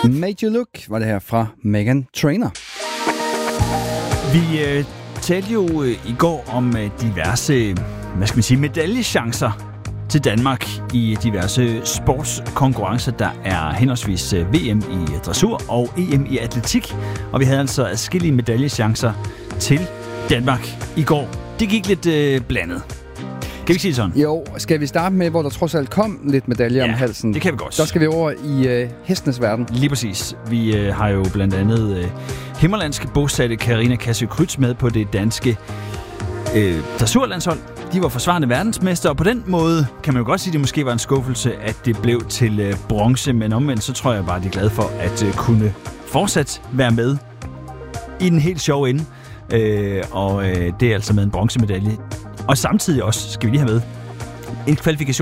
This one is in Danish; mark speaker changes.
Speaker 1: Made You Look var det her fra Meghan Trainor.
Speaker 2: Vi talte jo i går om diverse, medaljeschancer til Danmark i diverse sportskonkurrencer. Der er henholdsvis VM i dressur og EM i atletik. Og vi havde altså adskillige medaljeschancer til Danmark i går. Det gik lidt blandet. Kan vi ikke sige sådan?
Speaker 1: Jo, skal vi starte med, hvor der trods alt kom lidt medaljer om halsen?
Speaker 2: Det kan vi godt.
Speaker 1: Så skal vi over i hestenes verden.
Speaker 2: Lige præcis. Vi har jo blandt andet himmerlandske bosatte Karina Kassø-Kryds med på det danske dressurlandshold. De var forsvarende verdensmester, og på den måde kan man jo godt sige, at det måske var en skuffelse, at det blev til bronze. Men omvendt, så tror jeg bare, at de er glade for at kunne fortsat være med i den helt sjove ende. Og det er altså med en bronzemedalje. Og samtidig også, skal vi lige have med, en kvalifikation